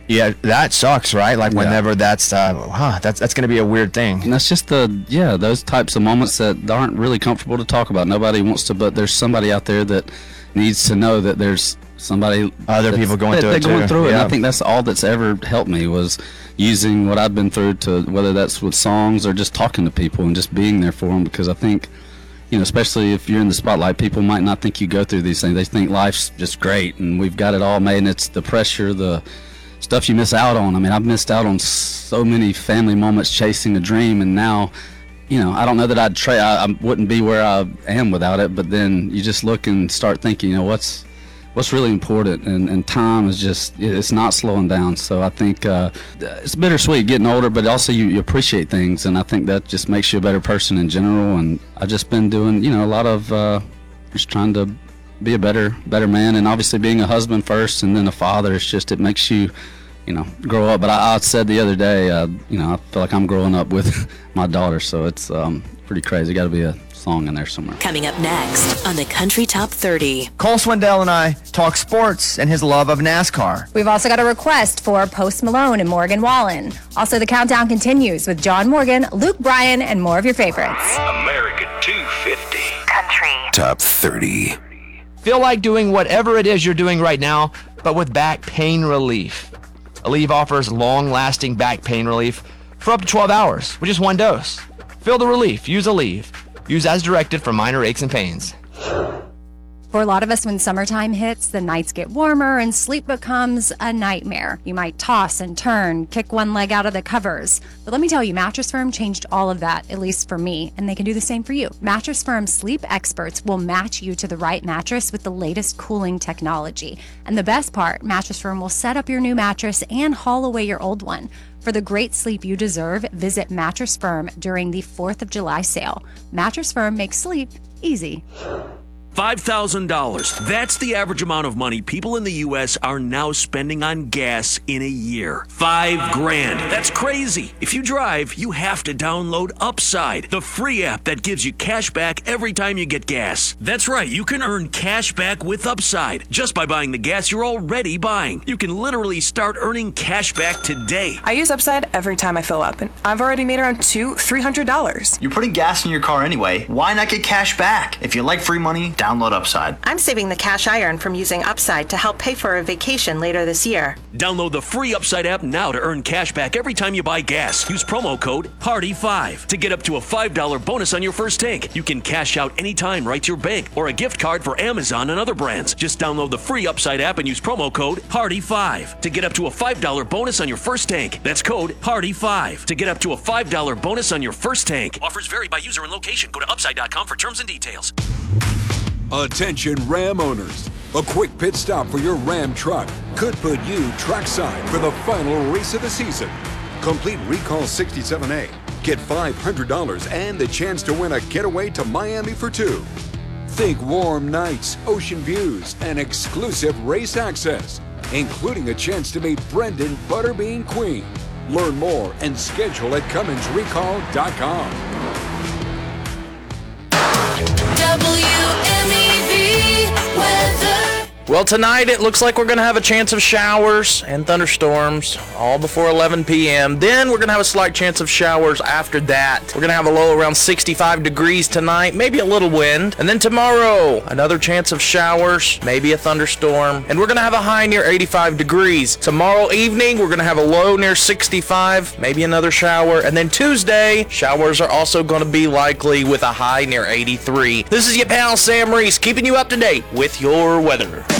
Yeah, that sucks, right? Like whenever that's going to be a weird thing. And that's just those types of moments that aren't really comfortable to talk about. Nobody wants to, but there's somebody out there that needs to know that there's other people going through it too. Yeah. And I think that's all that's ever helped me was using what I've been through to, whether that's with songs or just talking to people and just being there for them, because I think, especially if you're in the spotlight, people might not think you go through these things. They think life's just great and we've got it all made, and it's the pressure, the stuff you miss out on. I mean, I've missed out on so many family moments chasing a dream, and now, I don't know that I wouldn't be where I am without it, but then you just look and start thinking, what's really important, and time is it's not slowing down. So I think it's bittersweet getting older, but also you appreciate things, and I think that just makes you a better person in general. And I've just been doing, a lot of just trying to be a better man, and obviously being a husband first and then a father, it makes you, grow up. But I said the other day, I feel like I'm growing up with my daughter, so it's pretty crazy. Got to be a song in there somewhere. Coming up next on the Country Top 30. Cole Swindell and I talk sports and his love of NASCAR. We've also got a request for Post Malone and Morgan Wallen. Also, the countdown continues with John Morgan, Luke Bryan, and more of your favorites. America 250. Country Top 30. Feel like doing whatever it is you're doing right now, but with back pain relief. Aleve offers long-lasting back pain relief for up to 12 hours with just one dose. Feel the relief. Use Aleve. Use as directed for minor aches and pains. For a lot of us, when summertime hits, the nights get warmer and sleep becomes a nightmare. You might toss and turn, kick one leg out of the covers. But let me tell you, Mattress Firm changed all of that, at least for me, and they can do the same for you. Mattress Firm sleep experts will match you to the right mattress with the latest cooling technology. And the best part, Mattress Firm will set up your new mattress and haul away your old one. For the great sleep you deserve, visit Mattress Firm during the 4th of July sale. Mattress Firm makes sleep easy. $5,000. That's the average amount of money people in the U.S. are now spending on gas in a year. $5,000. That's crazy. If you drive, you have to download Upside, the free app that gives you cash back every time you get gas. That's right. You can earn cash back with Upside just by buying the gas you're already buying. You can literally start earning cash back today. I use Upside every time I fill up, and I've already made around $300. You're putting gas in your car anyway. Why not get cash back? If you like free money, download Upside. I'm saving the cash I earn from using Upside to help pay for a vacation later this year. Download the free Upside app now to earn cash back every time you buy gas. Use promo code PARTY5 to get up to a $5 bonus on your first tank. You can cash out anytime right to your bank or a gift card for Amazon and other brands. Just download the free Upside app and use promo code PARTY5 to get up to a $5 bonus on your first tank. That's code PARTY5 to get up to a $5 bonus on your first tank. Offers vary by user and location. Go to upside.com for terms and details. Attention Ram owners. A quick pit stop for your Ram truck could put you trackside for the final race of the season. Complete Recall 67A. Get $500 and the chance to win a getaway to Miami for two. Think warm nights, ocean views, and exclusive race access, including a chance to meet Brendan Butterbean Queen. Learn more and schedule at CumminsRecall.com. WMEV weather. Well, tonight it looks like we're going to have a chance of showers and thunderstorms all before 11 p.m. Then we're going to have a slight chance of showers after that. We're going to have a low around 65 degrees tonight, maybe a little wind. And then tomorrow, another chance of showers, maybe a thunderstorm. And we're going to have a high near 85 degrees. Tomorrow evening, we're going to have a low near 65, maybe another shower. And then Tuesday, showers are also going to be likely with a high near 83. This is your pal Sam Reese, keeping you up to date with your weather.